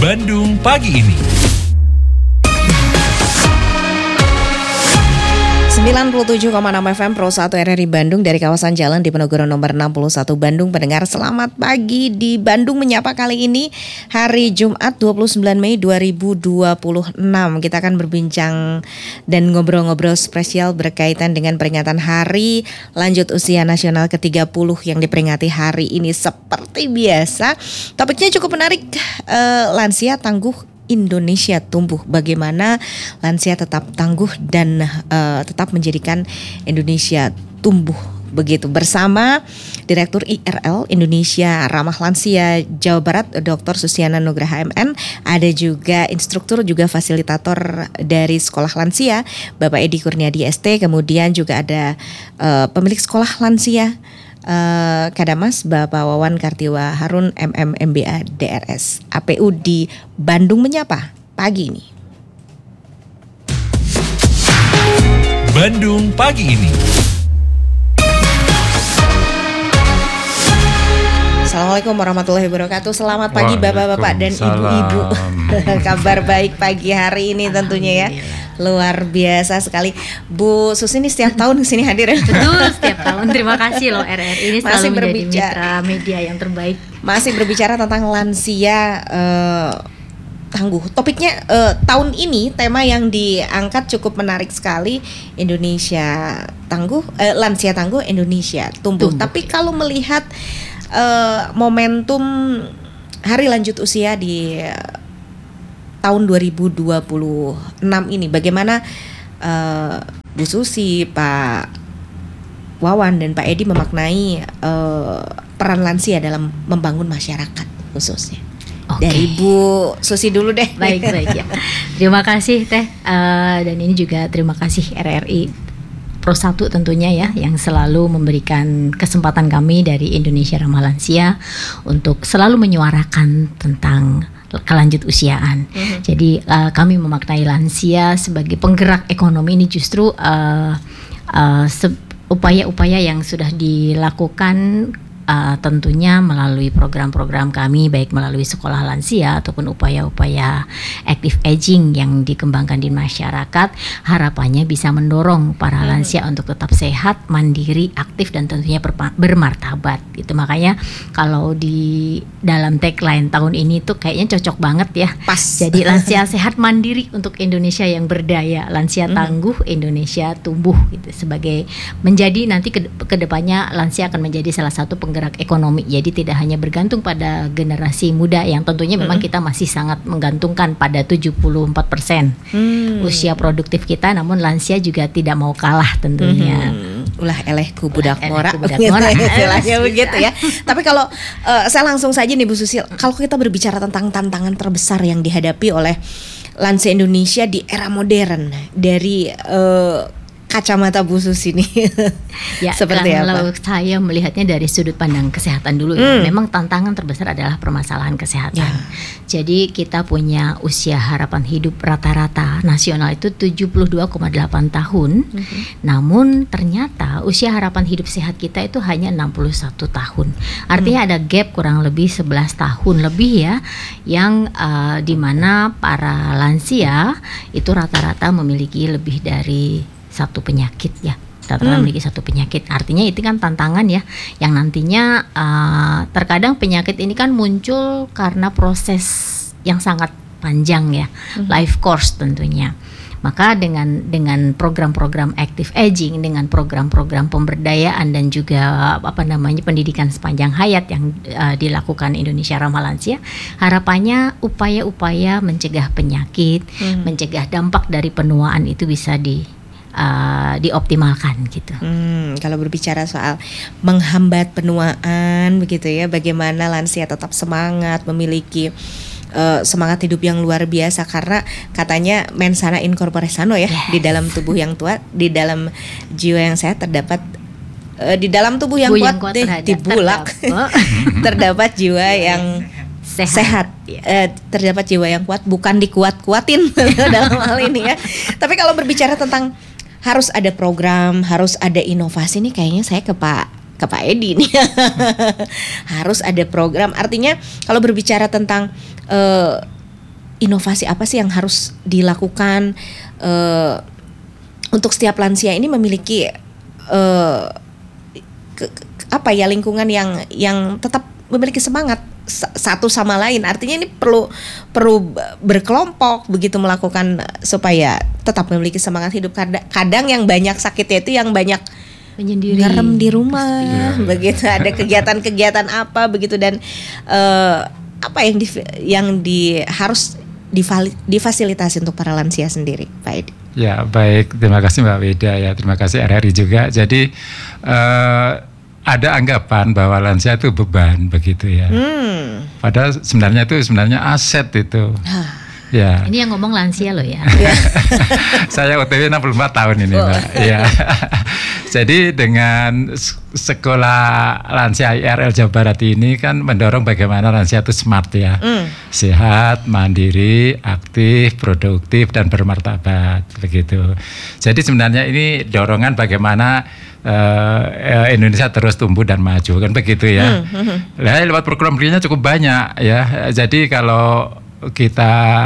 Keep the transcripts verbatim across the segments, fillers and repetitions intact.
Bandung Pagi Ini. sembilan puluh tujuh koma enam F M Pro satu R R I Bandung dari kawasan Jalan Diponegoro nomor enam puluh satu Bandung. Pendengar selamat pagi di Bandung Menyapa kali ini hari Jumat dua puluh sembilan Mei dua ribu dua puluh enam. Kita akan berbincang dan ngobrol-ngobrol spesial berkaitan dengan peringatan Hari Lanjut Usia Nasional ke tiga puluh yang diperingati hari ini. Seperti biasa, topiknya cukup menarik, uh, lansia tangguh Indonesia tumbuh. Bagaimana lansia tetap tangguh dan uh, tetap menjadikan Indonesia tumbuh. Begitu bersama Direktur I R L Indonesia Ramah Lansia Jawa Barat Doktor Susiana Nugraha M N. Ada juga instruktur juga fasilitator dari Sekolah Lansia Bapak Edi Kurniadi S T. Kemudian juga ada uh, pemilik Sekolah Lansia Uh, Kadamas Bapak Wawan Kartiwa Harun M M M B A D R S A P U di Bandung Menyapa pagi ini. Bandung Pagi Ini. Assalamualaikum warahmatullahi wabarakatuh. Selamat pagi bapak-bapak dan ibu-ibu. Kabar baik pagi hari ini tentunya ya. Luar biasa sekali. Bu Susi ini setiap tahun kesini hadir ya. Betul, setiap tahun. Terima kasih loh R R I ini selalu Masih menjadi berbicara. mitra media yang terbaik. Masih berbicara tentang lansia uh, tangguh. Topiknya uh, tahun ini tema yang diangkat cukup menarik sekali. Indonesia tangguh, uh, lansia tangguh Indonesia tumbuh. Tumbuh. Tapi kalau melihat uh, momentum Hari Lanjut Usia di uh, tahun dua ribu dua puluh enam ini, bagaimana uh, Bu Susi, Pak Wawan dan Pak Edi memaknai uh, peran lansia dalam membangun masyarakat khususnya? Oke. Dari Bu Susi dulu deh. Baik, baik ya. Terima kasih Teh. Uh, dan ini juga terima kasih R R I Pro satu tentunya ya, yang selalu memberikan kesempatan kami dari Indonesia Ramah Lansia untuk selalu menyuarakan tentang kelanjut usiaan. Mm-hmm. Jadi uh, kami memaknai lansia sebagai penggerak ekonomi. Ini justru uh, uh, se- upaya-upaya yang sudah dilakukan uh, tentunya melalui program-program kami, baik melalui sekolah lansia ataupun upaya-upaya active aging yang dikembangkan di masyarakat. Harapannya bisa mendorong para mm-hmm. lansia untuk tetap sehat, mandiri, aktif dan tentunya berpa- bermartabat gitu. Makanya kalau di dalam tagline tahun ini tuh kayaknya cocok banget ya. Pas. Jadi lansia sehat mandiri untuk Indonesia yang berdaya, lansia mm-hmm. tangguh Indonesia tumbuh gitu, sebagai menjadi nanti ke kedepannya lansia akan menjadi salah satu penggerak ekonomi. Jadi tidak hanya bergantung pada generasi muda yang tentunya memang mm-hmm. kita masih sangat menggantungkan pada tujuh puluh empat persen mm. usia produktif kita, namun lansia juga tidak mau kalah tentunya. Mm-hmm. Ulah elehku budak mora, budak mora, istilahnya begitu ya. Tapi kalau uh, saya langsung saja nih Bu Susi, kalau kita berbicara tentang tantangan terbesar yang dihadapi oleh lansia Indonesia di era modern dari uh, kacamata Bu Susi nih, ya, seperti kalau apa? saya melihatnya dari sudut pandang kesehatan dulu hmm. ya. Memang tantangan terbesar adalah permasalahan kesehatan. Ya. Jadi kita punya usia harapan hidup rata-rata nasional itu tujuh puluh dua koma delapan tahun. Hmm. Namun ternyata usia harapan hidup sehat kita itu hanya enam puluh satu tahun. Artinya hmm. ada gap kurang lebih sebelas tahun lebih ya, yang uh, di mana para lansia itu rata-rata memiliki lebih dari satu penyakit ya, rata-rata hmm. memiliki satu penyakit. Artinya itu kan tantangan ya, yang nantinya uh, terkadang penyakit ini kan muncul karena proses yang sangat panjang ya, hmm. life course tentunya. Maka dengan dengan program-program active aging, dengan program-program pemberdayaan dan juga apa namanya pendidikan sepanjang hayat yang uh, dilakukan Indonesia Ramah Lansia, harapannya upaya-upaya mencegah penyakit, hmm. mencegah dampak dari penuaan itu bisa di Uh, dioptimalkan gitu. Hmm, kalau berbicara soal menghambat penuaan begitu ya, bagaimana lansia tetap semangat, memiliki uh, semangat hidup yang luar biasa, karena katanya mens sana in corpore sano ya, yes. Di dalam tubuh yang tua, di dalam jiwa yang sehat terdapat uh, di dalam tubuh yang tubuh kuat, yang kuat deh dibulak terdapat jiwa yang sehat, sehat. Eh, terdapat jiwa yang kuat, bukan dikuat-kuatin dalam hal ini ya. Tapi kalau berbicara tentang harus ada program, harus ada inovasi nih, kayaknya saya ke Pak ke Pak Edi nih. Harus ada program. Artinya kalau berbicara tentang uh, inovasi apa sih yang harus dilakukan uh, untuk setiap lansia ini memiliki uh, ke, ke, apa ya lingkungan yang yang tetap memiliki semangat satu sama lain. Artinya ini perlu perlu berkelompok begitu melakukan supaya tetap memiliki semangat hidup. Kadang yang banyak sakitnya itu yang banyak menyendiri, ngerem di rumah, yeah. begitu ada kegiatan-kegiatan apa begitu dan uh, apa yang di, yang di harus difali, difasilitasi untuk para lansia sendiri, Pak Edi. Ya baik, terima kasih Mbak Wida ya, terima kasih R R I juga. Jadi uh, ada anggapan bahwa lansia itu beban begitu ya. Hmm. Padahal sebenarnya itu sebenarnya aset itu. Ya. Ini yang ngomong lansia loh ya. Saya O T W enam puluh empat tahun ini, oh. Mbak. Ya. Jadi dengan sekolah lansia I R L Jawa Barat ini kan mendorong bagaimana lansia itu smart ya. Mm. Sehat, mandiri, aktif, produktif dan bermartabat begitu. Jadi sebenarnya ini dorongan bagaimana uh, Indonesia terus tumbuh dan maju kan begitu ya. Mm. Nah, lewat program belinya cukup banyak ya. Jadi kalau kita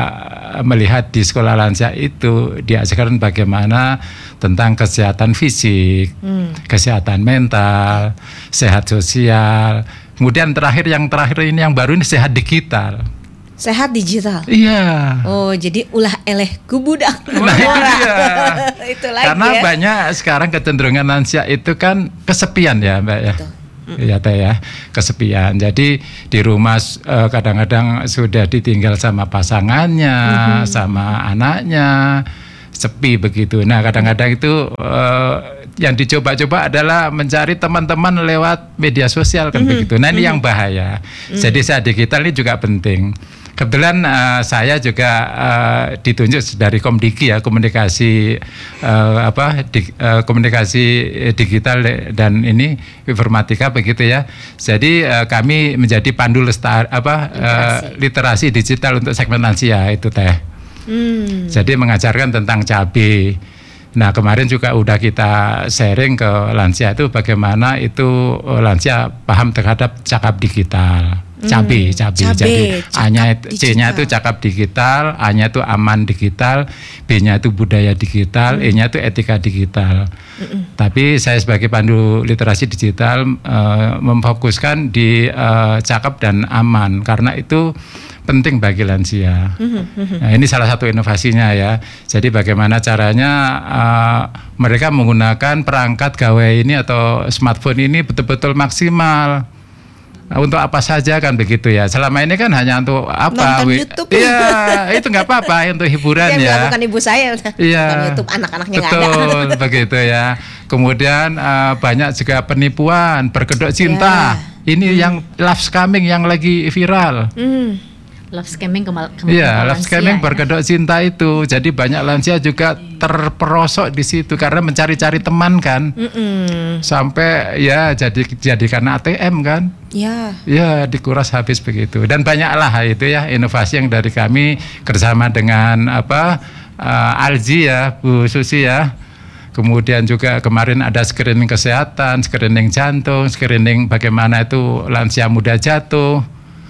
melihat di sekolah lansia itu diajarkan bagaimana tentang kesehatan fisik, hmm. kesehatan mental, sehat sosial. Kemudian terakhir yang terakhir ini yang baru ini sehat digital. Sehat digital. Iya. Oh, jadi ulah eleh kubudak. Nah, itu dia. Itu lagi karena ya. Banyak sekarang kecenderungan lansia itu kan kesepian ya, Mbak ya. Betul. Ya teh ya, kesepian. Jadi di rumah uh, kadang-kadang sudah ditinggal sama pasangannya, mm-hmm. sama anaknya, sepi begitu. Nah kadang-kadang itu uh, yang dicoba-coba adalah mencari teman-teman lewat media sosial kan mm-hmm. begitu. Nah ini mm-hmm. yang bahaya. Mm-hmm. Jadi sehat digital ini juga penting. Kebetulan uh, saya juga uh, ditunjuk dari Komdiki ya, komunikasi uh, apa di, uh, komunikasi digital dan ini informatika begitu ya. Jadi uh, kami menjadi pandu lestar apa literasi. Uh, literasi digital untuk segmen lansia itu teh. Hmm. Jadi mengajarkan tentang cabai. Nah kemarin juga udah kita sharing ke lansia itu bagaimana itu uh, lansia paham terhadap cakap digital. Cabe, cabe, jadi A-nya C-nya itu cakap digital, A-nya itu aman digital, B-nya itu budaya digital, mm. E-nya itu etika digital. Mm-mm. Tapi saya sebagai pandu literasi digital uh, memfokuskan di uh, cakap dan aman karena itu penting bagi lansia. Mm-hmm. Nah, ini salah satu inovasinya ya. Jadi bagaimana caranya uh, mereka menggunakan perangkat gawai ini atau smartphone ini betul-betul maksimal. Untuk apa saja kan begitu ya. Selama ini kan hanya untuk apa? Nonton YouTube. Iya, itu nggak apa-apa untuk hiburan yang ya. Bukan ibu saya. Iya. Nonton YouTube anak-anaknya nggak ada. Betul, begitu ya. Kemudian uh, banyak juga penipuan, berkedok cinta. Ya. Ini hmm. yang love scamming yang lagi viral. Hmm. Love scamming kemal kemal Iya, love scamming ya. Berkedok cinta itu. Jadi banyak lansia juga terperosok di situ karena mencari-cari teman kan. Mm-mm. Sampai ya jadi jadikan A T M kan. Ya. Ya, dikuras habis begitu. Dan banyaklah itu ya inovasi yang dari kami bersama dengan apa uh, Alji ya, Bu Susi ya. Kemudian juga kemarin ada screening kesehatan, screening jantung, screening bagaimana itu lansia muda jatuh.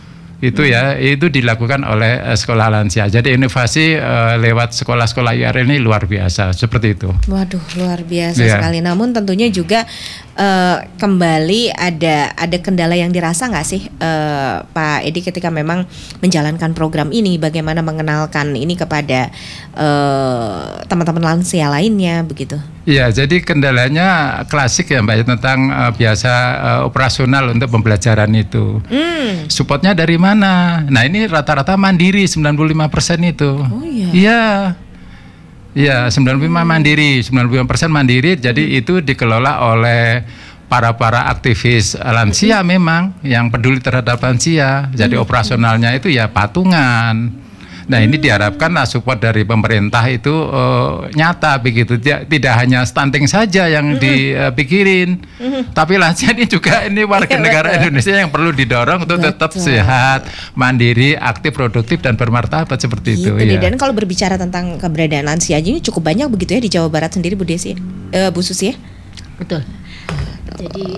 Itu ya, itu dilakukan oleh uh, sekolah lansia. Jadi inovasi uh, lewat sekolah-sekolah I R L ini luar biasa, seperti itu. Waduh, luar biasa yeah. sekali. Namun tentunya juga uh, kembali ada ada kendala yang dirasa nggak sih uh, Pak Edi ketika memang menjalankan program ini, bagaimana mengenalkan ini kepada uh, teman-teman lansia lainnya begitu? Iya, jadi kendalanya klasik ya Mbak tentang uh, biasa uh, operasional untuk pembelajaran itu. Mm. Supportnya dari mana? Nah ini rata-rata mandiri sembilan puluh lima persen itu. Oh iya. Iya. Iya, sembilan puluh lima hmm. mandiri, sembilan puluh lima persen mandiri. Jadi hmm. itu dikelola oleh para-para aktivis lansia hmm. memang yang peduli terhadap lansia. Jadi hmm. operasionalnya itu ya patungan. Nah ini diharapkan lah support dari pemerintah itu uh, nyata begitu, tidak, tidak hanya stunting saja yang mm-hmm. dipikirin, mm-hmm. tapi lansia ini juga ini warga negara Indonesia yang perlu didorong untuk betul. Tetap sehat, mandiri, aktif, produktif dan bermartabat seperti gitu, itu. Ya. Dan kalau berbicara tentang keberadaan lansia ini cukup banyak begitu ya di Jawa Barat sendiri Bu Desi, uh, Bu Susi ya? Betul. Jadi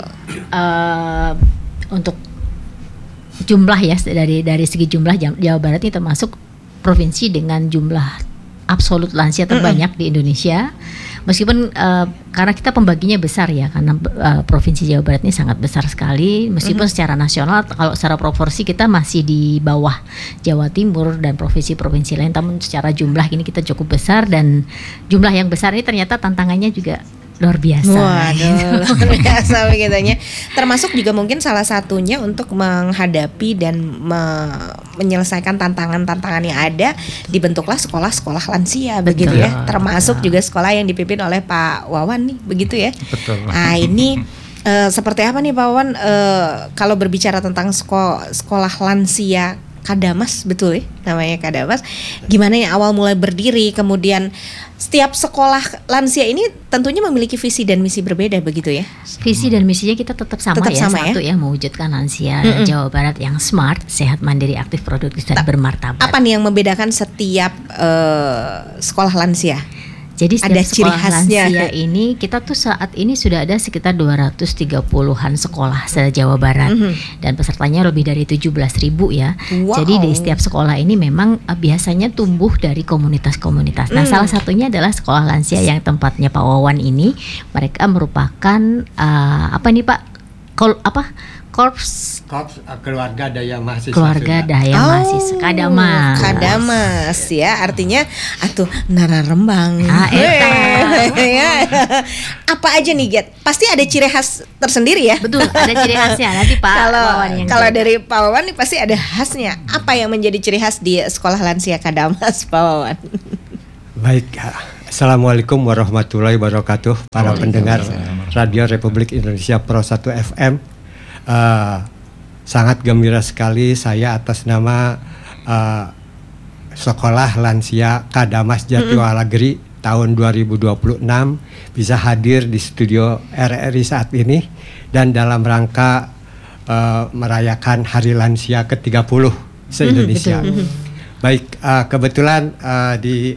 uh, untuk jumlah ya dari dari segi jumlah Jawa Barat ini termasuk provinsi dengan jumlah absolut lansia terbanyak di Indonesia. Meskipun uh, karena kita pembaginya besar ya, karena uh, provinsi Jawa Barat ini sangat besar sekali. Meskipun mm-hmm. secara nasional, kalau secara proporsi kita masih di bawah Jawa Timur dan provinsi-provinsi lain, namun secara jumlah ini kita cukup besar, dan jumlah yang besar ini ternyata tantangannya juga luar biasa. Waduh, luar biasa begitunya. Termasuk juga mungkin salah satunya untuk menghadapi dan me- menyelesaikan tantangan-tantangan yang ada, dibentuklah sekolah-sekolah lansia. Betul, begitu ya. Termasuk ya. Juga sekolah yang dipimpin oleh Pak Wawan nih, begitu ya. Betul. Nah ini uh, seperti apa nih Pak Wawan, uh, kalau berbicara tentang sekolah, sekolah lansia Kadamas, betul ya namanya Kadamas. Gimana ya awal mulai berdiri, kemudian setiap sekolah lansia ini tentunya memiliki visi dan misi berbeda, begitu ya? Visi dan misinya kita tetap sama tetap ya, sama satu ya? ya, mewujudkan lansia Mm-mm. Jawa Barat yang smart, sehat, mandiri, aktif, produktif, dan Ta- bermartabat. Apa nih yang membedakan setiap uh, sekolah lansia? Jadi setiap Ada ciri sekolah khasnya. lansia ini, kita tuh saat ini sudah ada sekitar dua ratus tiga puluhan sekolah se-Jawa Barat, Mm-hmm. dan pesertanya lebih dari tujuh belas ribu ya. Wow. Jadi di setiap sekolah ini memang uh, biasanya tumbuh dari komunitas-komunitas. Nah, Mm. salah satunya adalah sekolah lansia yang tempatnya Pak Wawan ini. Mereka merupakan uh, apa nih Pak? Kol apa? Korps Korps uh, Keluarga Daya Mahasiswa Keluarga Sunda. Daya Mahasiswa Kadamas. Kadamas ya, artinya atuh nara rembang. Ah, eta. Ya. Apa aja nih Get? Pasti ada ciri khas tersendiri ya. Betul, ada ciri khasnya. Nanti Pak Kalau Wawan yang kalau jaga. dari Pak Wawan nih pasti ada khasnya. Apa yang menjadi ciri khas di sekolah lansia Kadamas, Pak Wawan? Baik, Assalamualaikum warahmatullahi wabarakatuh. Para pendengar Radio Republik Indonesia Pro satu F M. Uh, sangat gembira sekali saya atas nama uh, Sekolah Lansia Kadamas Jatiwalagri mm-hmm. tahun dua ribu dua puluh enam bisa hadir di studio R R I saat ini, dan dalam rangka uh, merayakan Hari Lansia ke tiga puluh se-Indonesia. Mm-hmm, Baik, uh, kebetulan uh, di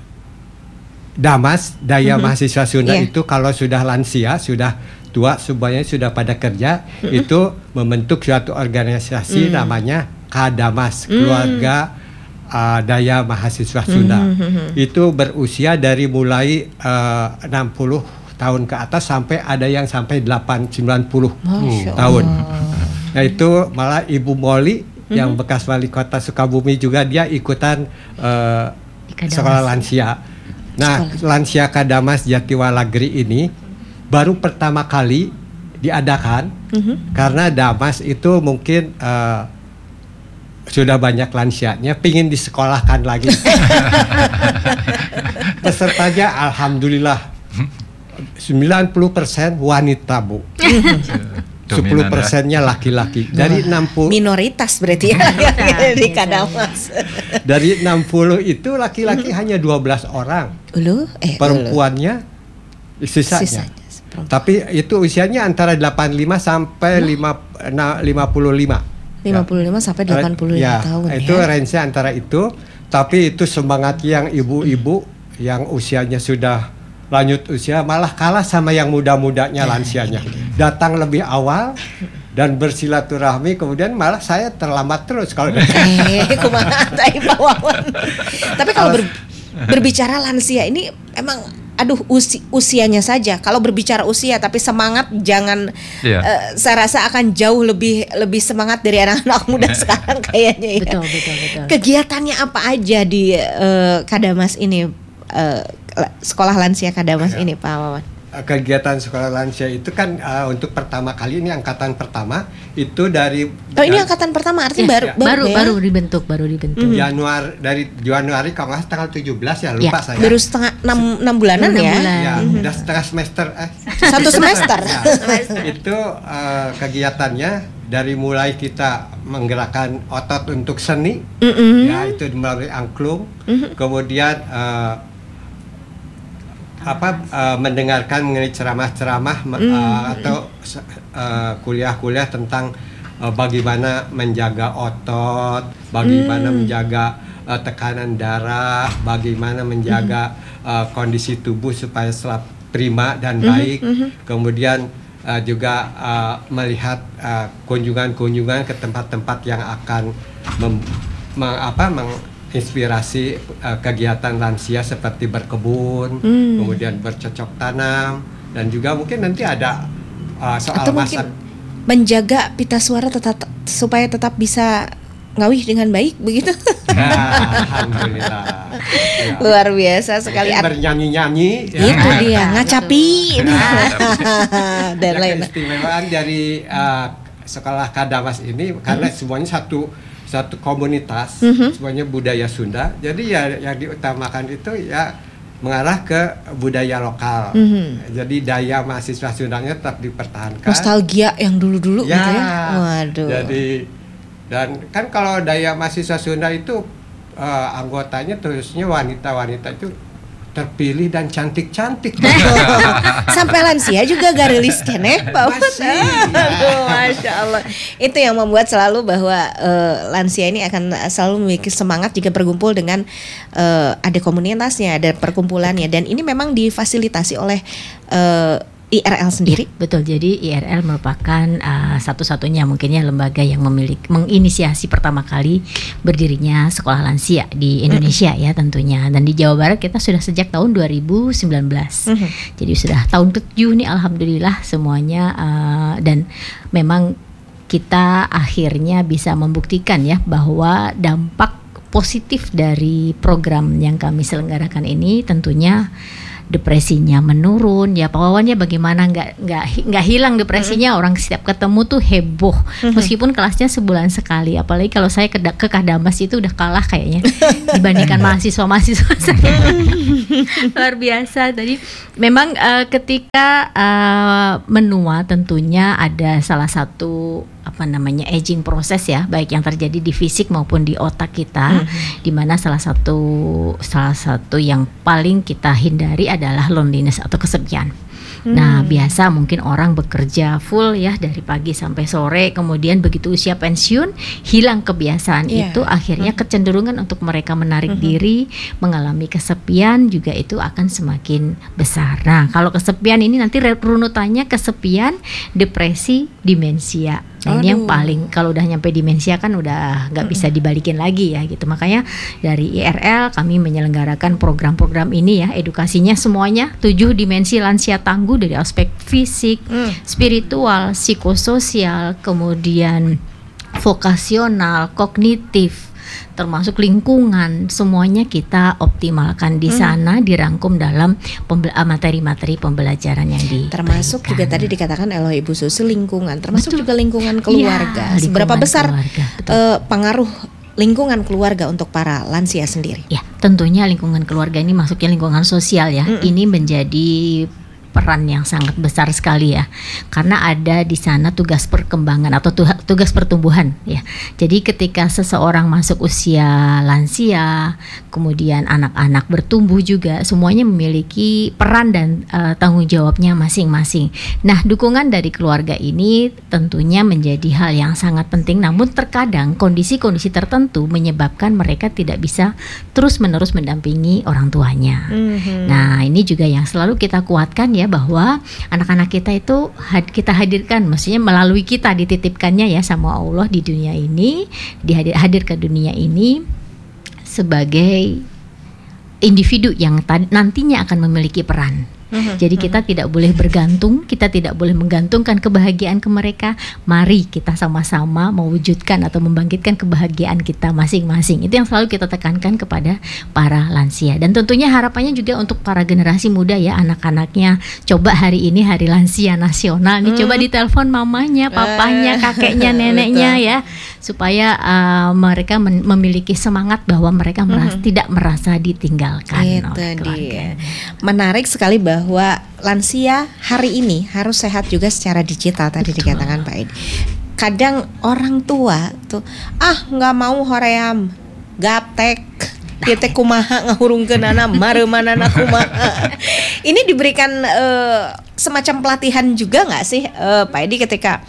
Damas Daya mm-hmm. Mahasiswa Sunda yeah. itu kalau sudah lansia, sudah tua, semuanya sudah pada kerja, mm-hmm. itu membentuk suatu organisasi mm. namanya Kadamas, Keluarga mm. uh, Daya Mahasiswa Sunda. Mm-hmm. Itu berusia dari mulai uh, enam puluh tahun ke atas sampai ada yang sampai delapan sembilan puluh tahun. Nah itu malah Ibu Moli mm-hmm. yang bekas wali kota Sukabumi juga dia ikutan uh, sekolah lansia. Nah, Lansia Kadamas Jatiwalagri ini baru pertama kali diadakan mm-hmm. karena Damas itu mungkin uh, sudah banyak lansianya, pingin disekolahkan lagi. Pesertanya alhamdulillah sembilan puluh persen wanita, Bu. sepuluh persennya laki-laki. Dari enam puluh minoritas berarti ya di Kadamas. Dari enam puluh itu laki-laki hanya dua belas orang. Ulu, eh, perempuannya sisanya. Sisanya. Tapi itu usianya antara delapan puluh lima sampai lima puluh lima. lima puluh lima sampai delapan puluh lima ya, tahun itu ya. range antara itu, tapi itu semangat yang ibu-ibu yang usianya sudah lanjut usia malah kalah sama yang muda-mudanya lansianya. Datang lebih awal dan bersilaturahmi, kemudian malah saya terlambat terus kalau eh kumaha teh Pak Wawan. Tapi kalau ber, berbicara lansia ini emang aduh usi, usianya saja. Kalau berbicara usia tapi semangat jangan yeah. uh, saya rasa akan jauh lebih lebih semangat dari anak-anak muda sekarang kayaknya ya. Betul, betul, betul. Kegiatannya apa aja di uh, Kadamas ini, uh, sekolah lansia Kadamas ya. ini Pak Wawan? Kegiatan sekolah lansia itu kan uh, untuk pertama kali ini angkatan pertama itu dari Oh ini angkatan pertama artinya Ya, baru ya. baru ya? baru dibentuk baru dibentuk. Januari dari Januari kalau nggak salah tanggal tujuh belas ya lupa Ya, saya. Baru setengah enam bulanan Enam ya. bulan. Ya, udah setengah semester eh Satu semester. Ya, itu uh, kegiatannya dari mulai kita menggerakkan otot untuk seni, Mm-mm. ya itu melalui angklung, Mm-hmm. kemudian uh, apa uh, mendengarkan mengenai ceramah-ceramah Mm. uh, atau uh, kuliah-kuliah tentang uh, bagaimana menjaga otot, bagaimana Mm. menjaga uh, tekanan darah, bagaimana menjaga Mm-hmm. uh, kondisi tubuh supaya selalu prima dan baik. Mm-hmm. Kemudian uh, juga uh, melihat uh, kunjungan-kunjungan ke tempat-tempat yang akan mem, meng, apa, meng, inspirasi uh, kegiatan lansia seperti berkebun, Hmm. kemudian bercocok tanam, dan juga mungkin nanti ada uh, soal Atau mungkin masak. menjaga pita suara tetap supaya tetap bisa ngawih dengan baik begitu. Nah, alhamdulillah. Ya. Luar biasa sekali. Mungkin bernyanyi-nyanyi. Itu ya. dia ngacapi dan Ya, lain. keistimewaan dari uh, sekolah Kadamas ini karena Hmm. semuanya satu satu komunitas, Mhm. semuanya budaya Sunda. Jadi ya yang diutamakan itu ya mengarah ke budaya lokal. Mhm. Jadi daya mahasiswa Sundanya tetap dipertahankan. Nostalgia yang dulu-dulu Ya. gitu ya. Waduh. Jadi dan kan kalau daya mahasiswa Sunda itu uh, anggotanya terusnya wanita-wanita itu terpilih dan cantik-cantik. Sampai lansia juga garilis keneh Pak Ustaz. Masih, ya. Aduh, Masya Allah. Itu yang membuat selalu bahwa eh, lansia ini akan selalu memiliki semangat jika berkumpul dengan eh, ada komunitasnya, ada perkumpulannya, dan ini memang difasilitasi oleh eh, I R L sendiri. Betul, jadi I R L merupakan uh, satu-satunya mungkinnya lembaga yang memiliki menginisiasi pertama kali berdirinya sekolah lansia di Indonesia ya tentunya, dan di Jawa Barat kita sudah sejak tahun dua ribu sembilan belas. Mhm. Jadi sudah tahun ketujuh nih alhamdulillah semuanya, uh, dan memang kita akhirnya bisa membuktikan ya bahwa dampak positif dari program yang kami selenggarakan ini tentunya depresinya menurun ya. Pak Wawan ya, bagaimana nggak nggak nggak hilang depresinya, orang setiap ketemu tuh heboh meskipun kelasnya sebulan sekali, apalagi kalau saya ke, ke Kadamas itu udah kalah kayaknya dibandingkan mahasiswa-mahasiswa saya. Luar biasa. Tadi memang uh, ketika uh, menua tentunya ada salah satu apa namanya aging proses ya, baik yang terjadi di fisik maupun di otak kita, mm-hmm. di mana salah satu salah satu yang paling kita hindari adalah loneliness atau kesepian. Hmm. Nah, biasa mungkin orang bekerja full ya dari pagi sampai sore, kemudian begitu usia pensiun hilang kebiasaan yeah. itu, akhirnya hmm. kecenderungan untuk mereka menarik hmm. diri, mengalami kesepian juga itu akan semakin besar. Nah, kalau kesepian ini nanti runutannya kesepian, depresi, demensia. Nah, ini yang paling, kalau udah nyampe demensia kan udah nggak bisa dibalikin lagi ya gitu. Makanya dari I R L kami menyelenggarakan program-program ini ya, edukasinya semuanya tujuh dimensi lansia tangguh dari aspek fisik, mm. spiritual, psikososial, kemudian vokasional, kognitif, termasuk lingkungan, semuanya kita optimalkan di sana, hmm. dirangkum dalam pembel- materi-materi pembelajaran yang di termasuk juga tadi dikatakan oleh Ibu Susi lingkungan, termasuk betul. Juga lingkungan keluarga. Ya, Seberapa lingkungan besar keluarga, uh, pengaruh lingkungan keluarga untuk para lansia sendiri? Ya, tentunya lingkungan keluarga ini masuknya lingkungan sosial ya. Mm-mm. Ini menjadi peran yang sangat besar sekali ya, karena ada di sana tugas perkembangan atau tugas pertumbuhan ya. Jadi ketika seseorang masuk usia lansia, kemudian anak-anak bertumbuh juga, semuanya memiliki peran dan uh, tanggung jawabnya masing-masing. Nah, dukungan dari keluarga ini tentunya menjadi hal yang sangat penting, namun terkadang kondisi-kondisi tertentu menyebabkan mereka tidak bisa terus-menerus mendampingi orang tuanya. Mm-hmm. Nah, ini juga yang selalu kita kuatkan ya, bahwa anak-anak kita itu had, kita hadirkan, maksudnya melalui kita dititipkannya ya sama Allah di dunia ini, dihadir hadir ke dunia ini sebagai individu yang t- nantinya akan memiliki peran. Uh-huh, Jadi kita uh-huh. tidak boleh bergantung, kita tidak boleh menggantungkan kebahagiaan ke mereka. Mari kita sama-sama mewujudkan atau membangkitkan kebahagiaan kita masing-masing. Itu yang selalu kita tekankan kepada para lansia. Dan tentunya harapannya juga untuk para generasi muda ya, anak-anaknya. Coba hari ini hari lansia nasional nih, hmm. coba ditelepon mamanya, papanya, kakeknya, neneknya ya, supaya uh, mereka men- memiliki semangat bahwa mereka merasa, uh-huh. tidak merasa ditinggalkan itu oleh keluarga. Dia. Menarik sekali bahwa bahwa lansia hari ini harus sehat juga secara digital tadi Betul. Dikatakan Pak Edi. Kadang orang tua tuh ah nggak mau hoream gaptek kita kumaha ngahurungkeun anak mareumanana kumaha. Ini diberikan uh, semacam pelatihan juga nggak sih uh, Pak Edi ketika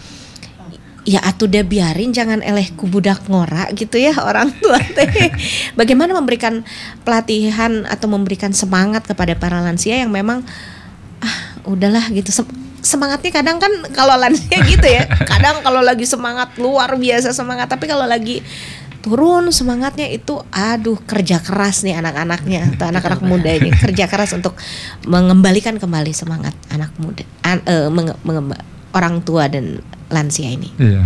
ya atuh udah biarin jangan eleh ku budak ngora gitu ya orang tua teh. Bagaimana memberikan pelatihan atau memberikan semangat kepada para lansia yang memang ah udahlah gitu. Semangatnya kadang kan kalau lansia gitu ya. Kadang kalau lagi semangat luar biasa semangat, tapi kalau lagi turun semangatnya itu, aduh kerja keras nih anak-anaknya atau anak-anak muda ini kerja keras untuk mengembalikan kembali semangat anak muda, an, uh, menge, menge, orang tua dan lansia ini. Iya.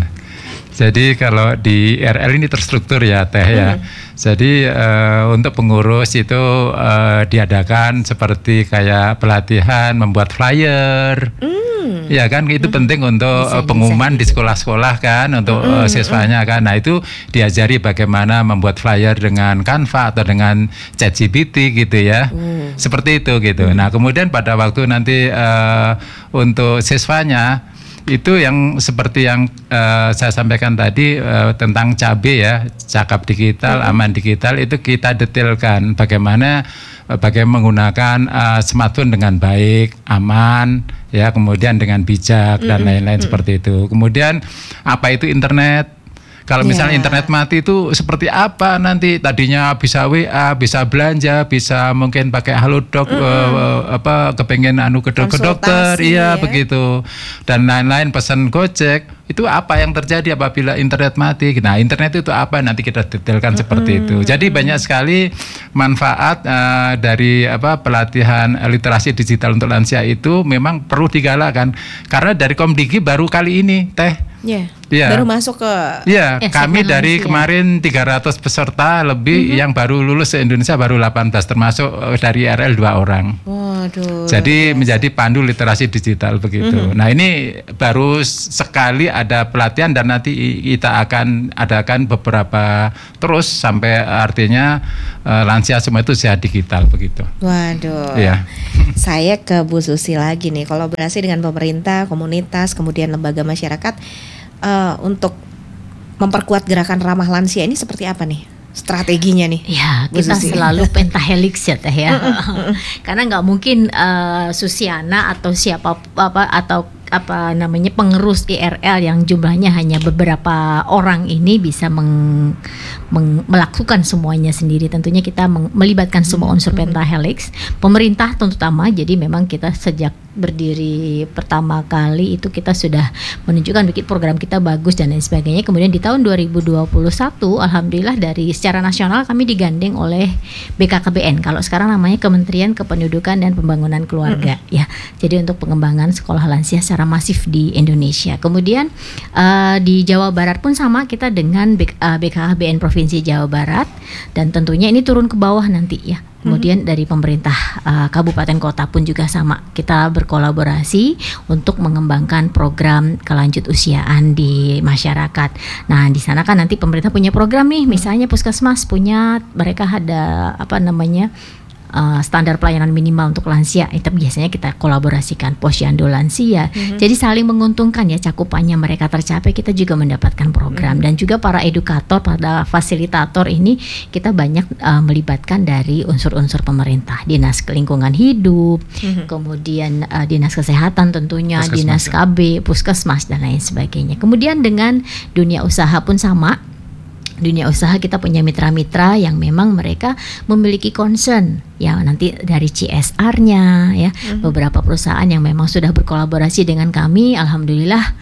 Jadi kalau di R L ini terstruktur ya Teh ya. Hmm. Jadi uh, untuk pengurus itu uh, diadakan seperti kayak pelatihan membuat flyer. Hmm. Ya kan itu hmm. penting untuk desain, pengumuman desain. Di sekolah-sekolah kan untuk hmm. uh, siswanya kan. Nah itu diajari bagaimana membuat flyer dengan Canva atau dengan ChatGPT gitu ya. Hmm. Seperti itu gitu. Hmm. Nah kemudian pada waktu nanti uh, untuk siswanya itu yang seperti yang uh, saya sampaikan tadi uh, tentang cabe ya, cakap digital, hmm. aman digital, itu kita detailkan bagaimana uh, bagaimana menggunakan uh, smartphone dengan baik, aman, ya, kemudian dengan bijak hmm. dan lain-lain hmm. seperti itu. Kemudian apa itu internet? Kalau misalnya yeah. internet mati itu seperti apa nanti? Tadinya bisa W A, bisa belanja, bisa mungkin pakai Halodoc, mm-hmm. uh, apa kepengen anu ke, ke dokter, iya ya. Begitu. Dan lain-lain, pesan Gojek. Itu apa yang terjadi apabila internet mati? Nah, internet itu apa? Nanti kita detailkan mm-hmm. seperti itu. Jadi banyak sekali manfaat uh, dari apa pelatihan literasi digital untuk lansia itu memang perlu digalakkan. Karena dari Komdigi baru kali ini, Teh. Iya. Yeah. Baru masuk ke Iya, eh, kami dari lansia. Kemarin tiga ratus peserta lebih mm-hmm. yang baru lulus se Indonesia baru delapan belas, termasuk dari R L dua orang. Waduh. Jadi biasa. Menjadi pandu literasi digital begitu. Mm-hmm. Nah, ini baru sekali ada pelatihan dan nanti kita akan adakan beberapa terus sampai artinya uh, lansia semua itu sehat digital begitu. Waduh. Iya. Saya ke Bu Susi lagi nih, kolaborasi dengan pemerintah, komunitas, kemudian lembaga masyarakat uh, untuk memperkuat gerakan ramah lansia ini seperti apa nih strateginya nih? Ya, kita Susi. Selalu pentahelix ya Teh ya. Karena nggak mungkin uh, Susiana atau siapa apa atau apa namanya pengerus I R L yang jumlahnya hanya beberapa orang ini bisa meng, meng, melakukan semuanya sendiri. Tentunya kita meng, melibatkan semua unsur pentahelix, pemerintah terutama. Jadi memang kita sejak berdiri pertama kali itu kita sudah menunjukkan bikin program kita bagus dan lain sebagainya. Kemudian di tahun dua ribu dua puluh satu alhamdulillah dari secara nasional kami digandeng oleh B K K B N. Kalau sekarang namanya Kementerian Kependudukan dan Pembangunan Keluarga mm-hmm. ya. Jadi untuk pengembangan sekolah lansia secara masif di Indonesia. Kemudian uh, di Jawa Barat pun sama kita dengan B K K B N Provinsi Jawa Barat, dan tentunya ini turun ke bawah nanti ya. Kemudian dari pemerintah uh, kabupaten kota pun juga sama. Kita berkolaborasi untuk mengembangkan program kelanjut usiaan di masyarakat. Nah, di sana kan nanti pemerintah punya program nih, misalnya Puskesmas punya, mereka ada apa namanya? Uh, standar pelayanan minimal untuk lansia, itu biasanya kita kolaborasikan posyandu lansia. Mm-hmm. Jadi saling menguntungkan ya, cakupannya mereka tercapai, kita juga mendapatkan program. Mm-hmm. Dan juga para edukator, para fasilitator ini kita banyak uh, melibatkan dari unsur-unsur pemerintah, dinas lingkungan hidup, mm-hmm. kemudian uh, dinas kesehatan tentunya, Puskesmas, dinas K B, puskesmas dan lain sebagainya. Kemudian dengan dunia usaha pun sama. Dunia usaha kita punya mitra-mitra yang memang mereka memiliki concern ya, nanti dari C S R-nya ya, mm-hmm. beberapa perusahaan yang memang sudah berkolaborasi dengan kami, alhamdulillah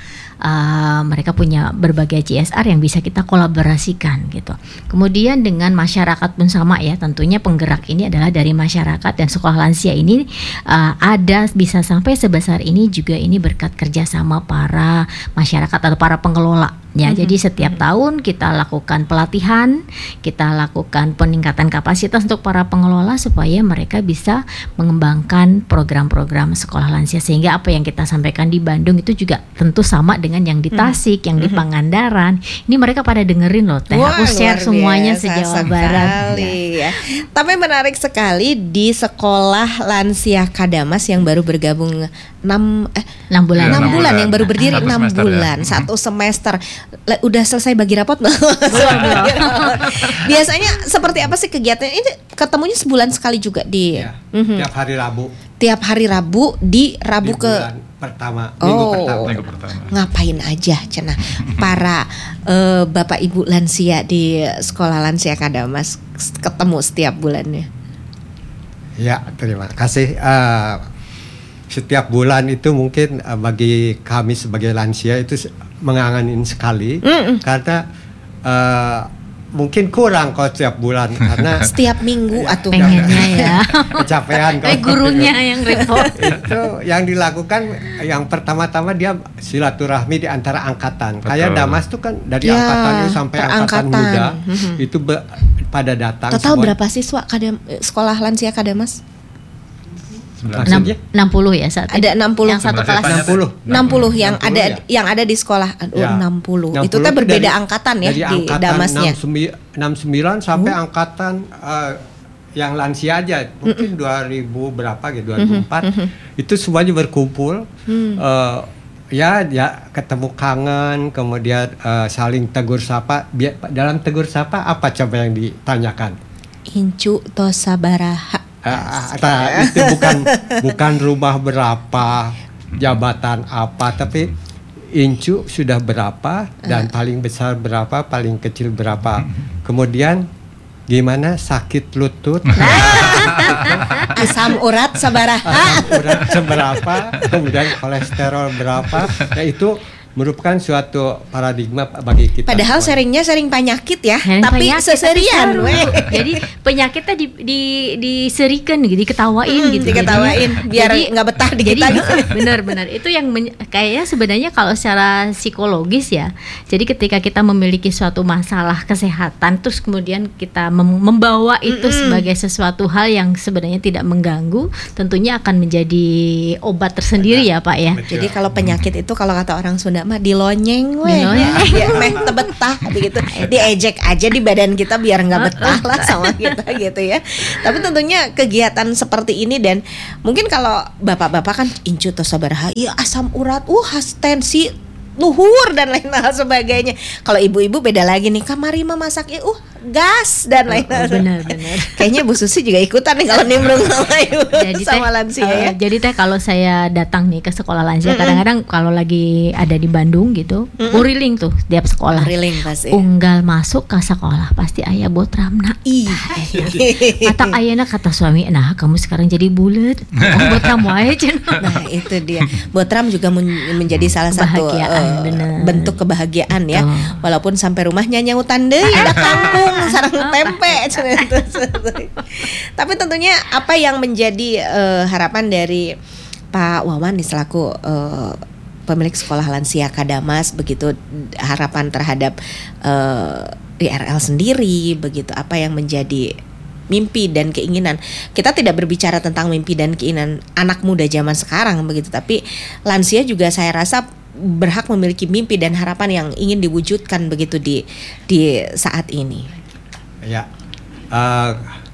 uh, mereka punya berbagai C S R yang bisa kita kolaborasikan gitu. Kemudian dengan masyarakat pun sama ya, tentunya penggerak ini adalah dari masyarakat, dan sekolah lansia ini uh, ada bisa sampai sebesar ini juga ini berkat kerjasama para masyarakat atau para pengelola. Ya, mm-hmm. jadi setiap mm-hmm. tahun kita lakukan pelatihan, kita lakukan peningkatan kapasitas untuk para pengelola supaya mereka bisa mengembangkan program-program sekolah lansia, sehingga apa yang kita sampaikan di Bandung itu juga tentu sama dengan yang di Tasik, mm-hmm. yang di Pangandaran. Ini mereka pada dengerin loh, Teh. Wah, aku share semuanya se-Jawa Barat. Ya. Tapi menarik sekali di sekolah lansia Kadamas yang baru bergabung enam eh enam bulan, enam ya. bulan yang baru berdiri satu enam semester, bulan, ya. satu semester. Udah selesai bagi rapot belum? Biasanya seperti apa sih kegiatan ini? Ketemunya sebulan sekali juga di ya, mm-hmm. tiap hari Rabu. Tiap hari Rabu di Rabu di ke bulan pertama, oh, minggu pertama. Minggu pertama. Ngapain aja cenah para uh, Bapak Ibu lansia di sekolah lansia Kadamas ketemu setiap bulannya? Ya, terima kasih. Uh, setiap bulan itu mungkin uh, bagi kami sebagai lansia itu mengangenin sekali, mm-mm. karena uh, mungkin kurang kalau setiap bulan karena Setiap minggu atuh. Pengennya ya. kecapean Eh gurunya yang repot. Itu yang dilakukan yang pertama-tama dia silaturahmi di antara angkatan. Betul. Kayak Damas tuh kan dari Ya, angkatan itu sampai per angkatan angkatan. muda Mhm. itu be- pada datang. Total semua. berapa siswa kadam, sekolah lansia Kadamas? Maksudnya? enam puluh ya saat Ada ini. enam puluh. Yang satu Sebelah kelas. saya enam puluh. enam puluh yang enam puluh ada ya? yang ada di sekolah. Aduh, Ya. enam puluh. enam Itu puluh teh berbeda dari- angkatan ya dari di angkatan Damasnya. enam puluh sembilan sampai angkatan eh, yang lansia aja mungkin dua ribu berapa gitu dua ribu empat itu semuanya berkumpul Mm. eh, ya ya ketemu kangen kemudian eh, saling tegur sapa. Bia- dalam tegur sapa apa coba yang ditanyakan? Incu to sabaraha. Ah, ah, itu bukan bukan rumah berapa, jabatan apa, tapi incu sudah berapa dan paling besar berapa, paling kecil berapa. Kemudian gimana sakit lutut, Asam urat sabaraha. urat seberapa, kemudian kolesterol berapa. Nah itu merupakan suatu paradigma bagi kita. Padahal semua. seringnya sering penyakit ya, Sering tapi penyakit, seserian tapi seru. weh. Jadi penyakitnya di, di diserikan gitu, diketawain Hmm, gitu. diketawain, Jadinya- biar jadi- nggak betah di jadi, kita gitu. Benar-benar itu yang men- kayaknya sebenarnya kalau secara psikologis ya. Jadi ketika kita memiliki suatu masalah kesehatan, terus kemudian kita mem- membawa itu sebagai sesuatu hal yang sebenarnya tidak mengganggu, tentunya akan menjadi obat tersendiri ya Pak ya. Jadi kalau penyakit itu kalau kata orang Sunda mah dilonyeng weh. Dilonyeng. Ya, meh tebetah begitu. Diejek aja di badan kita biar nggak betah lah sama kita gitu ya. Tapi tentunya kegiatan seperti ini dan mungkin kalau bapak-bapak kan incu to sabaraha, iya asam urat, uh has tensi luhur dan lain hal sebagainya. Kalau ibu-ibu beda lagi nih, kamari mah masaknya uh gas dan lain hal. Benar-benar. Kayaknya Bu Susi juga ikutan nih kalau nimbrung sama ibu Jadi teh, sama lansia eh, ya. jadi teh kalau saya datang nih ke sekolah lansia, kadang-kadang kalau lagi ada di Bandung gitu, uriling tuh tiap sekolah. Riling pasti. Unggal masuk ke sekolah pasti ayah botramna. Ih. Kata ayahna kata suami, nah kamu sekarang jadi bulat. Oh, botram wae cenah. Nah itu dia. Botram juga men- menjadi salah satu Kebahagiaan, eh, bener. bentuk kebahagiaan ya. Betul. Walaupun sampai rumahnya nyautan deui ada kangkung sareng tempe. Tapi tentunya apa yang menjadi eh, harapan dari Pak Wawan nih selaku eh, pemilik sekolah lansia Kadamas begitu, harapan terhadap eh, I R L sendiri begitu, apa yang menjadi mimpi dan keinginan. Kita tidak berbicara tentang mimpi dan keinginan anak muda zaman sekarang begitu, tapi lansia juga saya rasa berhak memiliki mimpi dan harapan yang ingin diwujudkan begitu di di saat ini. Ya, uh,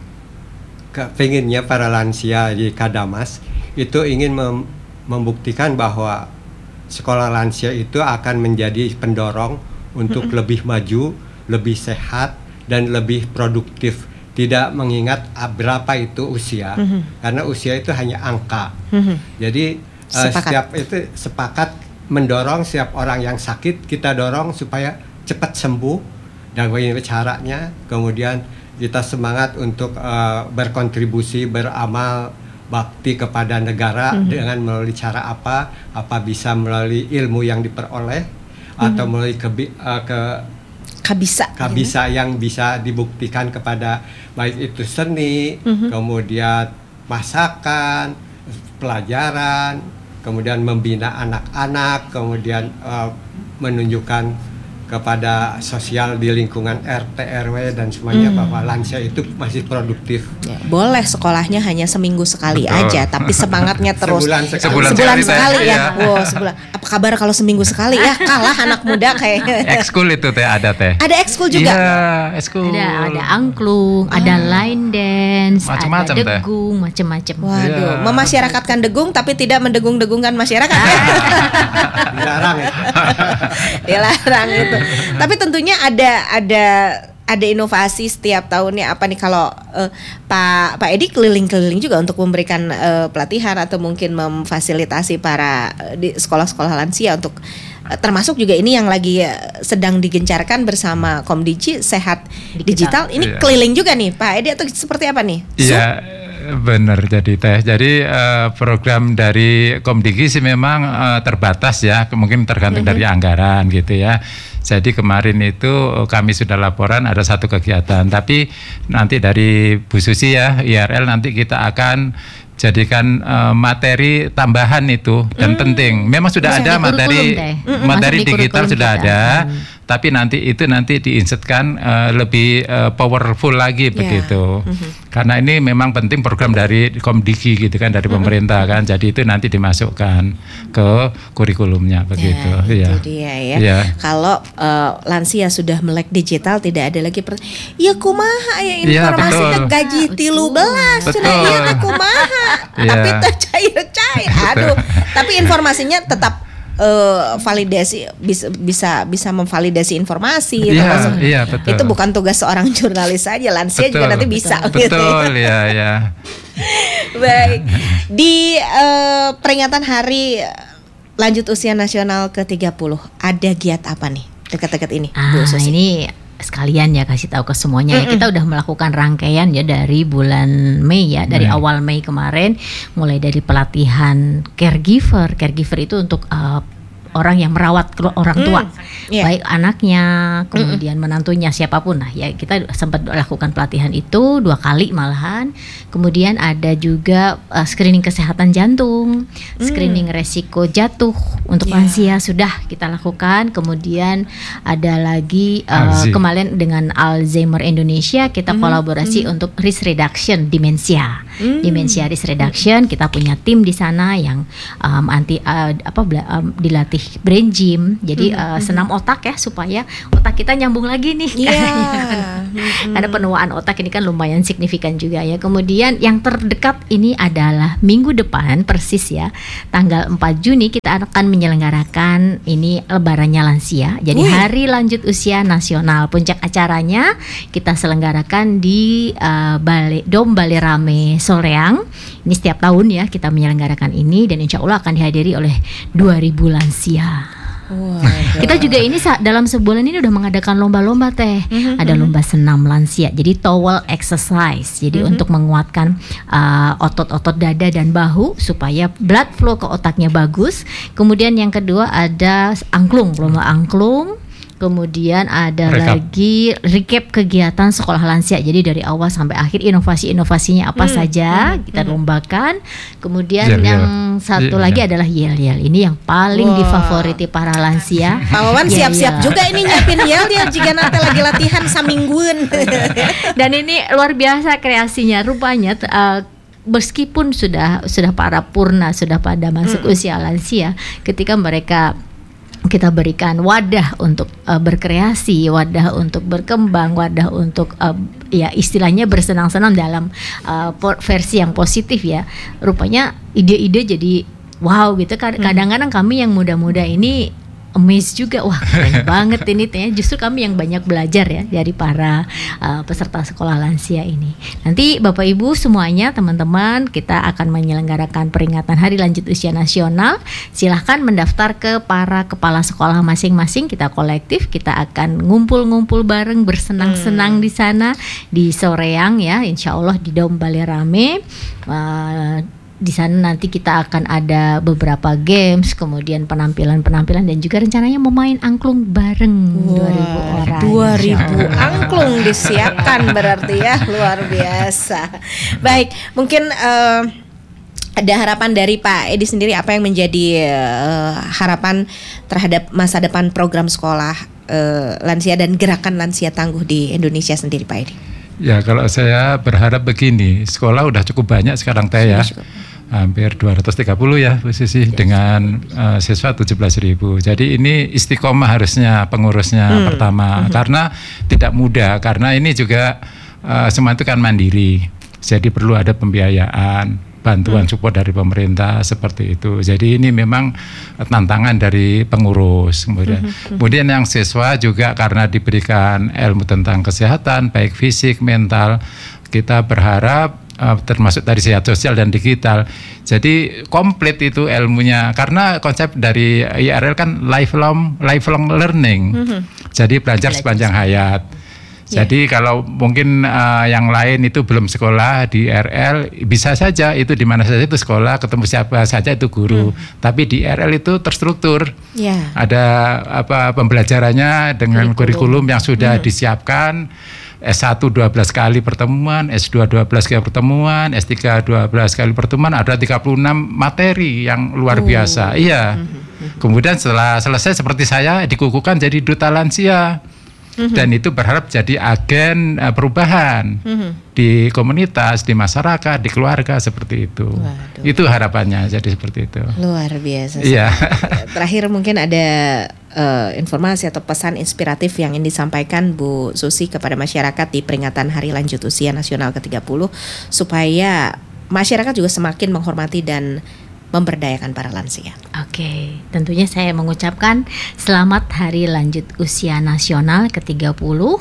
kepinginnya para lansia di Kadamas itu ingin mem- membuktikan bahwa sekolah lansia itu akan menjadi pendorong untuk lebih maju, lebih sehat, dan lebih produktif. Tidak mengingat ah, berapa itu usia, karena usia itu hanya angka. Jadi uh, Sepakat. setiap itu sepakat mendorong setiap orang yang sakit, kita dorong supaya cepat sembuh. Dan bagaimana caranya, kemudian kita semangat untuk uh, berkontribusi, beramal bakti kepada negara mm-hmm. dengan melalui cara apa? Apa bisa melalui ilmu yang diperoleh mm-hmm. atau melalui kebi- uh, ke Kabisa. kabisa yang bisa dibuktikan kepada baik itu seni, Mm-hmm. kemudian masakan, pelajaran, kemudian membina anak-anak, kemudian uh, menunjukkan kepada sosial di lingkungan R T R W dan semuanya Hmm. bahwa lansia itu masih produktif. Ya, boleh sekolahnya hanya seminggu sekali Betul. aja, tapi semangatnya terus. Sebulan sekali. Sebulan Sebulan sekali, sekali Teh. ya. Iya. Wow, sebulan. Apa kabar kalau seminggu sekali ya? Kalah anak muda kayaknya. Ekskul itu teh ada teh. Ada ekskul juga. Iya, ekskul. Ada ada angklung, ada line dance, Macem-macem, ada Teh. degung, macem-macem. Waduh, Iya. memasyarakatkan degung tapi tidak mendegung-degungkan masyarakat. Dilarang ya. Dilarang itu. Tapi tentunya ada ada ada inovasi setiap tahunnya apa nih kalau eh, Pak Pak Edi keliling-keliling juga untuk memberikan eh, pelatihan atau mungkin memfasilitasi para eh, di sekolah-sekolah lansia untuk eh, termasuk juga ini yang lagi eh, sedang digencarkan bersama Komdigi Sehat Digital. Digital. Ini Iya. keliling juga nih Pak Edi atau seperti apa nih? Iya, Benar jadi Teh. Jadi uh, program dari Komdigi sih memang uh, terbatas ya, mungkin tergantung mm-hmm. dari anggaran gitu ya. Jadi kemarin itu kami sudah laporan ada satu kegiatan, tapi nanti dari Bu Susi ya I R L nanti kita akan jadikan uh, materi tambahan itu dan mm. penting. Memang sudah ada materi materi di digital sudah kita. ada, mm. tapi nanti itu nanti diinsertkan uh, lebih uh, powerful lagi yeah. begitu. Mm-hmm. Karena ini memang penting program dari Komdigi gitu kan dari mm-hmm. pemerintah kan. Jadi itu nanti dimasukkan ke kurikulumnya begitu. Ya, itu ya. dia ya. ya. Kalau uh, lansia sudah melek digital tidak ada lagi per- ya kumaha ya informasi ya, gaji tilu belas cenah ieu kumaha. Ya. Tapi teh cair-cair. Aduh, tapi informasinya tetap uh, validasi bisa bisa bisa memvalidasi informasi. Iya, iya, betul. Itu bukan tugas seorang jurnalis saja, lansia betul, juga nanti bisa. Betul, gitu. betul ya, ya. Baik, di uh, peringatan Hari Lanjut Usia Nasional ke tiga puluh ada giat apa nih dekat-dekat ini? Ah, Bu Susi? Ini sekalian ya kasih tahu ke semuanya ya. Kita udah melakukan rangkaian ya dari bulan Mei ya, dari Mei. awal Mei kemarin, mulai dari pelatihan caregiver. Caregiver itu untuk uh, orang yang merawat orang tua, mm, yeah. baik anaknya, kemudian mm-mm. menantunya, siapapun lah ya. Kita sempat lakukan pelatihan itu dua kali malahan. Kemudian ada juga uh, screening kesehatan jantung, mm. screening resiko jatuh untuk yeah. lansia sudah kita lakukan. Kemudian ada lagi uh, kemarin dengan Alzheimer Indonesia kita mm. kolaborasi mm. untuk risk reduction demensia, mm. demensia risk reduction. Kita punya tim di sana yang um, anti uh, apa um, dilatih brain gym, jadi mm-hmm. uh, senam otak ya supaya otak kita nyambung lagi nih. Yeah. mm-hmm. Karena penuaan otak ini kan lumayan signifikan juga ya. Kemudian yang terdekat ini adalah minggu depan persis ya, tanggal empat Juni kita akan menyelenggarakan ini lebarannya lansia. Jadi Wih. Hari Lanjut Usia Nasional. Puncak acaranya kita selenggarakan di uh, Balai Dom Balai Rame Soreang. Ini setiap tahun ya kita menyelenggarakan ini dan insya Allah akan dihadiri oleh dua ribu lansia. Wow, kita juga ini dalam sebulan ini udah mengadakan lomba-lomba teh. Mm-hmm. Ada lomba senam lansia. Jadi towel exercise. Jadi mm-hmm. untuk menguatkan uh, otot-otot dada dan bahu supaya blood flow ke otaknya bagus. Kemudian yang kedua ada angklung, lomba angklung. Kemudian ada recap. lagi recap kegiatan sekolah lansia. Jadi dari awal sampai akhir inovasi-inovasinya apa hmm, saja hmm, kita hmm. lombakan. Kemudian yel, yang yel. satu yel, lagi yel. adalah yel-yel. Ini yang paling wow. difavoriti para lansia. Pak Wawan siap-siap juga ini nyiapin yel-yel jika nanti lagi latihan samingguan. Dan ini luar biasa kreasinya. Rupanya uh, meskipun sudah sudah para purna, sudah pada masuk hmm. usia lansia, ketika mereka kita berikan wadah untuk uh, berkreasi, wadah untuk berkembang, wadah untuk uh, ya istilahnya bersenang-senang dalam uh, versi yang positif ya. Rupanya ide-ide jadi wow gitu. Kadang-kadang kami yang muda-muda ini amazed juga, wah keren banget ini teh. Justru kami yang banyak belajar ya dari para uh, peserta sekolah lansia ini. Nanti Bapak Ibu semuanya, teman-teman, kita akan menyelenggarakan peringatan Hari Lanjut Usia Nasional. Silahkan mendaftar ke para kepala sekolah masing-masing. Kita kolektif, kita akan ngumpul-ngumpul bareng, bersenang-senang hmm. di sana di Soreang ya, insya Allah di Dom Balai Rame. Uh, Di sana nanti kita akan ada beberapa games, kemudian penampilan-penampilan dan juga rencananya mau main angklung bareng. Wow, dua ribu orang. dua ribu angklung disiapkan berarti ya, luar biasa. Baik, mungkin uh, ada harapan dari Pak Edi sendiri, apa yang menjadi uh, harapan terhadap masa depan program sekolah uh, lansia dan gerakan lansia tangguh di Indonesia sendiri, Pak Edi? Ya, kalau saya berharap begini, sekolah udah cukup banyak sekarang teh ya. Hampir dua ratus tiga puluh ya Bu Sisi, yes. dengan uh, siswa tujuh belas ribu. Jadi ini istiqomah harusnya pengurusnya hmm. pertama, hmm. karena tidak mudah, karena ini juga uh, semua itu kan mandiri. Jadi perlu ada pembiayaan, bantuan hmm. support dari pemerintah seperti itu. Jadi ini memang tantangan dari pengurus. Kemudian, hmm. kemudian yang siswa juga karena diberikan ilmu tentang kesehatan, baik fisik, mental, kita berharap Uh, termasuk dari sehat sosial dan digital. Jadi komplit itu ilmunya, karena konsep dari I R L kan lifelong lifelong learning. Mm-hmm. Jadi belajar sepanjang hayat. Jadi kalau mungkin uh, yang lain itu belum sekolah di R L, bisa saja itu di mana saja itu sekolah, ketemu siapa saja itu guru. Hmm. Tapi di R L itu terstruktur. Yeah. Ada apa pembelajarannya dengan kurikulum, kurikulum yang sudah hmm. disiapkan. S satu dua belas kali pertemuan, S dua dua belas kali pertemuan, S tiga dua belas kali pertemuan, ada tiga puluh enam materi yang luar biasa. Oh. Iya. Mm-hmm. Kemudian setelah selesai seperti saya dikukuhkan jadi duta lansia. Mm-hmm. Dan itu berharap jadi agen uh, perubahan mm-hmm. di komunitas, di masyarakat, di keluarga seperti itu. Waduh. Itu harapannya jadi seperti itu. Luar biasa. Iya. Terakhir mungkin ada uh, informasi atau pesan inspiratif yang ingin disampaikan Bu Susi kepada masyarakat di peringatan Hari Lanjut Usia Nasional ke tiga puluh supaya masyarakat juga semakin menghormati dan memberdayakan para lansia. Oke, tentunya saya mengucapkan selamat Hari Lanjut Usia Nasional ke tiga puluh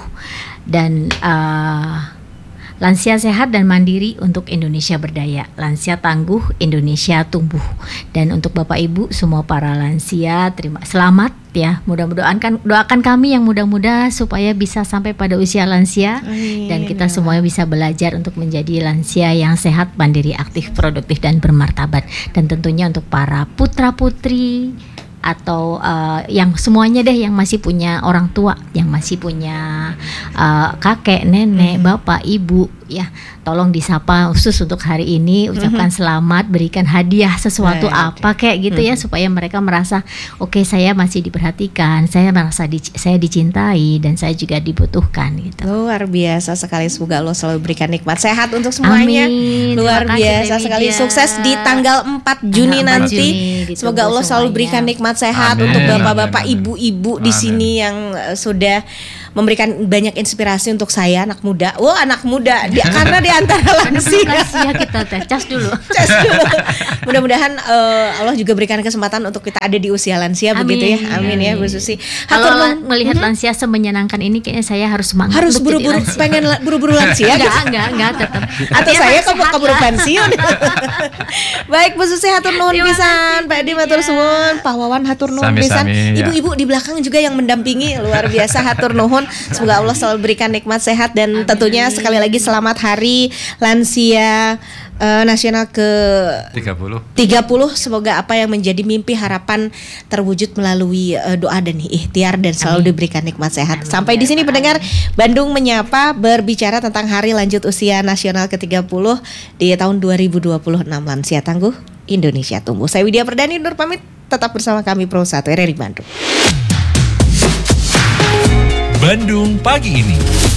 dan uh, lansia sehat dan mandiri untuk Indonesia berdaya, lansia tangguh Indonesia tumbuh. Dan untuk Bapak Ibu semua para lansia, terima selamat ya. Mudah-mudahan kan doakan kami yang muda-muda supaya bisa sampai pada usia lansia. Amin. Dan kita semuanya bisa belajar untuk menjadi lansia yang sehat, mandiri, aktif, produktif dan bermartabat. Dan tentunya untuk para putra-putri atau uh, yang semuanya deh yang masih punya orang tua, yang masih punya uh, kakek, nenek, mm-hmm. bapak, ibu ya, tolong disapa khusus untuk hari ini, ucapkan mm-hmm. selamat, berikan hadiah sesuatu right, apa okay. kayak gitu mm-hmm. ya supaya mereka merasa oke okay, saya masih diperhatikan, saya merasa di, saya dicintai dan saya juga dibutuhkan gitu. Luar biasa sekali, semoga Allah selalu berikan nikmat sehat untuk semuanya. Amin. Luar biasa sekali, sukses di tanggal empat Juni tanggal nanti. Juni, semoga Allah semuanya. Selalu berikan nikmat sehat amin. Untuk bapak-bapak, amin. Ibu-ibu amin. Di sini yang uh, sudah memberikan banyak inspirasi untuk saya anak muda. Wah, oh, anak muda di, karena di antara lansia. Lansia kita tes cas dulu. Cas dulu. Mudah-mudahan uh, Allah juga berikan kesempatan untuk kita ada di usia lansia. Amin. Begitu ya. Amin, amin. Ya Bu Susi. Kalau melihat hmm? lansia semenyenangkan ini kayaknya saya harus semangat. Harus buru-buru pengen la, buru-buru lansia. Enggak, enggak, enggak tetap. Atau ya, saya keburu keburu pensiun. Baik Bu Susi, hatur nuhun pisan. Pak Edi matur suwun, Pak Wawan hatur nuhun pisan. Ibu-ibu di belakang juga yang mendampingi luar biasa, hatur nuhun. Semoga Allah selalu berikan nikmat sehat dan amin. Tentunya sekali lagi selamat Hari Lansia uh, Nasional ke tiga puluh. Semoga apa yang menjadi mimpi harapan terwujud melalui uh, doa dan ikhtiar dan selalu amin. Diberikan nikmat sehat. Amin. Sampai di sini pendengar Bandung Menyapa berbicara tentang Hari Lanjut Usia Nasional ke tiga puluh di tahun dua ribu dua puluh enam. Lansia tangguh Indonesia tumbuh. Saya Widya Perdani Nur pamit, tetap bersama kami Pro satu R R I Bandung. Bandung pagi ini.